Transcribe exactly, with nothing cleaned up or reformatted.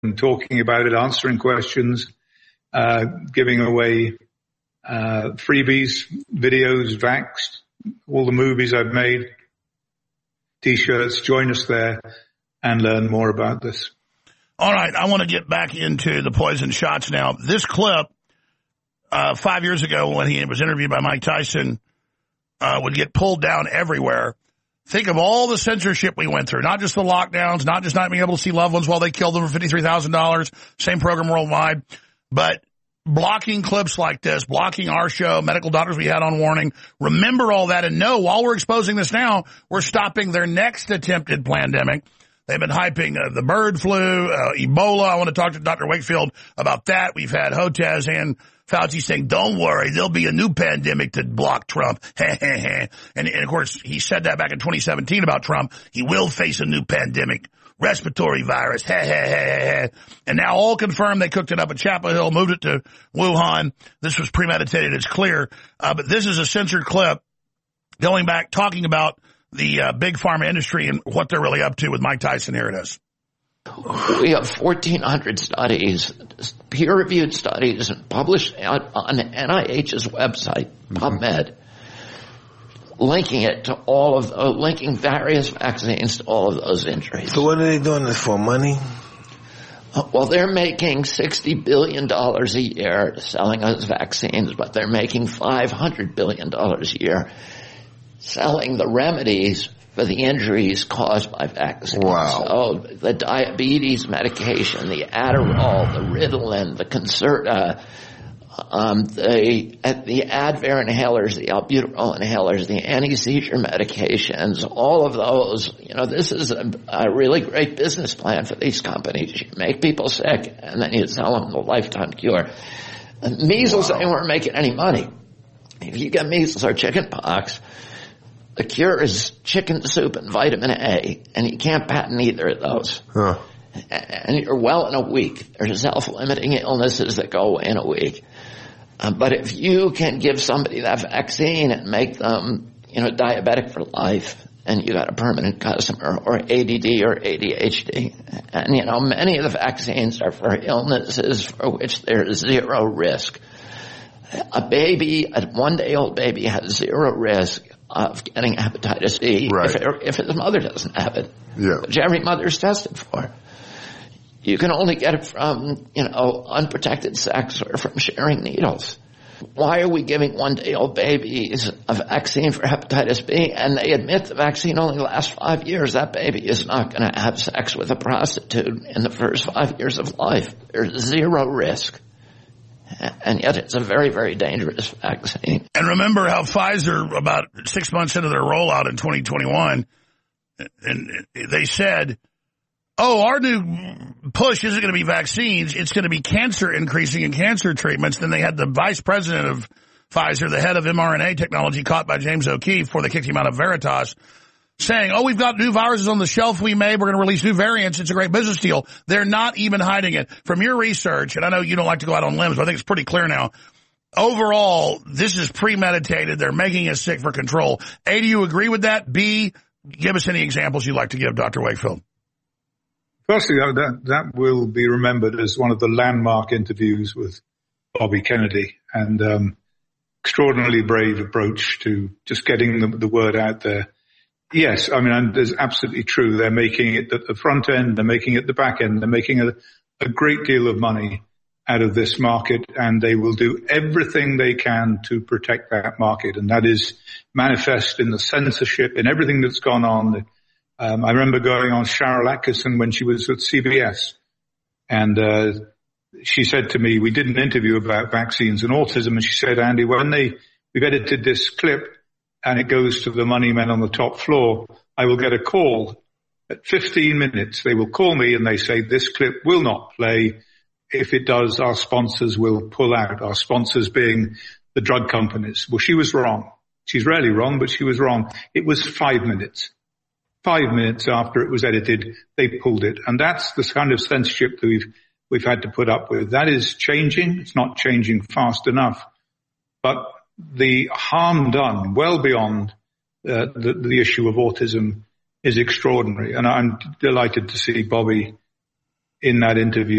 and talking about it, answering questions, uh, giving away uh, freebies, videos, vaxxed, all the movies I've made, T-shirts. Join us there and learn more about this. All right, I want to get back into the poison shots now. This clip, uh, five years ago when he was interviewed by Mike Tyson, uh, would get pulled down everywhere. Think of all the censorship we went through, not just the lockdowns, not just not being able to see loved ones while they killed them for fifty-three thousand dollars, same program worldwide, but blocking clips like this, blocking our show, medical doctors we had on warning. Remember all that and know while we're exposing this now, we're stopping their next attempted pandemic. They've been hyping uh, the bird flu, uh, Ebola. I want to talk to Doctor Wakefield about that. We've had Hotez and Fauci saying, don't worry, there'll be a new pandemic to block Trump. and, and, of course, he said that back in twenty seventeen about Trump. He will face a new pandemic, respiratory virus. And now all confirmed they cooked it up at Chapel Hill, moved it to Wuhan. This was premeditated, it's clear. Uh, but this is a censored clip going back, talking about the uh, big pharma industry and what they're really up to with Mike Tyson. Here it is. We have fourteen hundred studies, peer-reviewed studies, published on N I H's website, PubMed, linking it to all of, uh, linking various vaccines to all of those injuries. So what are they doing this for, money? Uh, well, they're making sixty billion dollars a year selling those vaccines, but they're making five hundred billion dollars a year selling the remedies for the injuries caused by vaccines. Wow. So the diabetes medication, the Adderall, the Ritalin, the Concerta, um, the, the Advair inhalers, the albuterol inhalers, the anti-seizure medications, all of those, you know, this is a, a really great business plan for these companies. You make people sick and then you sell them the lifetime cure. And measles, wow. They weren't making any money. If you get measles or chicken pox, the cure is chicken soup and vitamin A, and you can't patent either of those. Huh. And you're well in a week. There's self-limiting illnesses that go away in a week. Um, but if you can give somebody that vaccine and make them, you know, diabetic for life, and you got a permanent customer, or A D D or A D H D. And, you know, many of the vaccines are for illnesses for which there's zero risk. A baby, a one-day-old baby has zero risk of getting hepatitis B right. if, if his mother doesn't have it, yeah. which every mother's tested for. You can only get it from, you know, unprotected sex or from sharing needles. Why are we giving one-day-old babies a vaccine for hepatitis B and they admit the vaccine only lasts five years? That baby is not going to have sex with a prostitute in the first five years of life. There's zero risk. And yet it's a very, very dangerous vaccine. And remember how Pfizer, about six months into their rollout in twenty twenty-one, and they said, oh, our new push isn't going to be vaccines. It's going to be cancer increasing in cancer treatments. Then they had the vice president of Pfizer, the head of mRNA technology, caught by James O'Keefe before they kicked him out of Veritas, saying, oh, we've got new viruses on the shelf we made. We're going to release new variants. It's a great business deal. They're not even hiding it. From your research, and I know you don't like to go out on limbs, but I think it's pretty clear now, overall, this is premeditated. They're making us sick for control. A, do you agree with that? B, give us any examples you'd like to give, Doctor Wakefield. Firstly, that, that will be remembered as one of the landmark interviews with Bobby Kennedy, and um, extraordinarily brave approach to just getting the, the word out there. Yes, I mean, it's absolutely true. They're making it at the front end, they're making it at the back end, they're making a, a great deal of money out of this market, and they will do everything they can to protect that market. And that is manifest in the censorship, in everything that's gone on. Um, I remember going on Sharyl Attkisson when she was at C B S, and uh, she said to me, we did an interview about vaccines and autism, and she said, Andy, when they, we've edited this clip, and it goes to the money men on the top floor, I will get a call at fifteen minutes. They will call me and they say, this clip will not play. If it does, our sponsors will pull out, our sponsors being the drug companies. Well, she was wrong. She's rarely wrong, but she was wrong. It was five minutes. Five minutes after it was edited, they pulled it. And that's the kind of censorship that we've, we've had to put up with. That is changing. It's not changing fast enough. But the harm done well beyond uh, the, the issue of autism is extraordinary. And I'm delighted to see Bobby in that interview